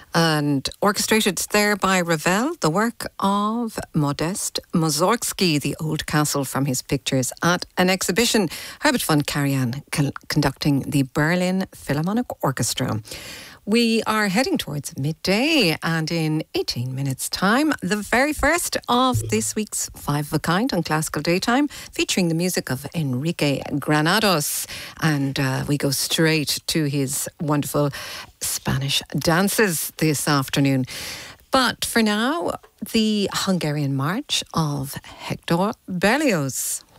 and orchestrated there by Ravel, the work of Modest Mussorgsky, the old castle from his pictures at an exhibition. Herbert von Karajan conducting the Berlin Philharmonic Orchestra. We are heading towards midday, and in 18 minutes' time, the very first of this week's Five of a Kind on Classical Daytime, featuring the music of Enrique Granados. And we go straight to his wonderful Spanish dances this afternoon. But for now, the Hungarian March of Hector Berlioz.